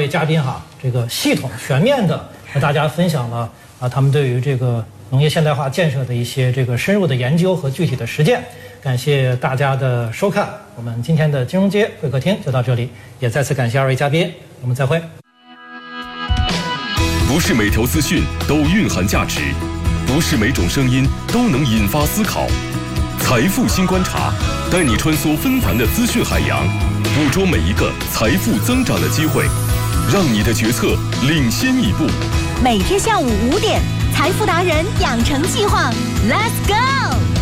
位嘉宾这个系统全面的和大家分享了他们对于这个农业现代化建设的一些这个深入的研究和具体的实践。感谢大家的收看，我们今天的金融街会客厅就到这里，也再次感谢2位嘉宾，我们再会。 不是每条资讯都蕴含价值，不是每种声音都能引发思考。财富新观察，带你穿梭纷繁的资讯海洋，捕捉每一个财富增长的机会，让你的决策领先一步。 每天下午5点，财富达人养成计划 ，Let's go！